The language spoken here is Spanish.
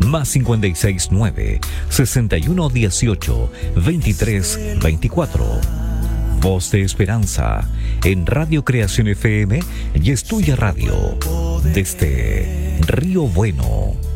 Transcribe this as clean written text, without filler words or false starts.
Más 569-6118-2324. Voz de Esperanza en Radio Creación FM y Estudia Radio desde Río Bueno.